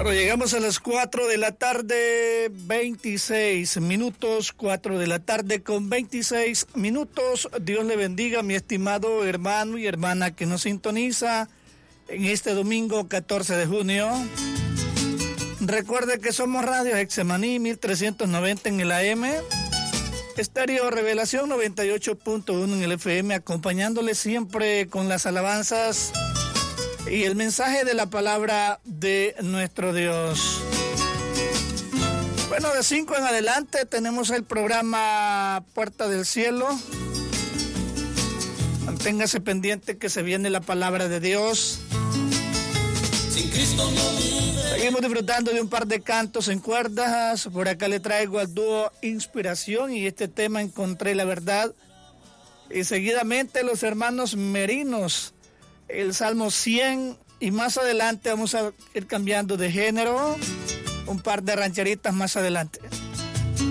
Bueno, llegamos a las 4 de la tarde, 26 minutos, 4 de la tarde con 26 minutos. Dios le bendiga, mi estimado hermano y hermana que nos sintoniza en este domingo 14 de junio. Recuerde que somos Radio Hexemaní 1390 en el AM, Estéreo Revelación 98.1 en el FM, acompañándole siempre con las alabanzas y el mensaje de la palabra de nuestro Dios. Bueno, de 5 en adelante tenemos el programa Puerta del Cielo. Manténgase pendiente que se viene la palabra de Dios. Sin Cristo no vive. Seguimos disfrutando de un par de cantos en cuerdas. Por acá le traigo al dúo Inspiración y este tema Encontré la Verdad. Y seguidamente los hermanos Merinos, el Salmo 100, y más adelante vamos a ir cambiando de género, un par de rancheritas más adelante.